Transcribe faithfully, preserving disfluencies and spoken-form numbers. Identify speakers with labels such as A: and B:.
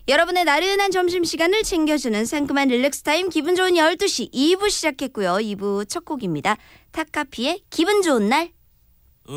A: 여러분의 나른한 점심시간을 챙겨주는 상큼한 릴렉스 타임 기분 좋은 열두 시 이 부 시작했고요. 이 부 첫 곡입니다. 탁카피의 기분 좋은 날.